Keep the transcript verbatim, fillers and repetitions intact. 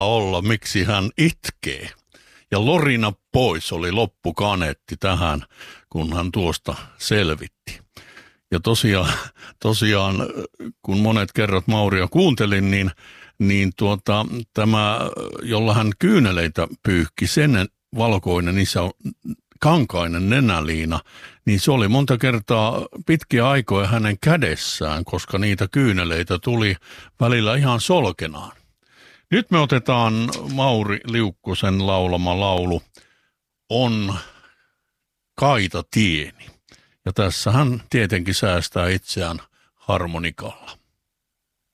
olla, miksi hän itkee. Ja Lorina pois oli loppukaneetti tähän, kun hän tuosta selvitti. Ja tosiaan, tosiaan kun monet kerrat Mauria kuuntelin, niin, niin tuota, tämä, jolla hän kyyneleitä pyyhki, sen valkoinen iso kankainen nenäliina, niin se oli monta kertaa pitkiä aikoja hänen kädessään, koska niitä kyyneleitä tuli välillä ihan solkenaan. Nyt me otetaan Mauri Liukkosen laulama laulu On kaita tieni. Ja tässä hän tietenkin säästää itseään harmonikalla.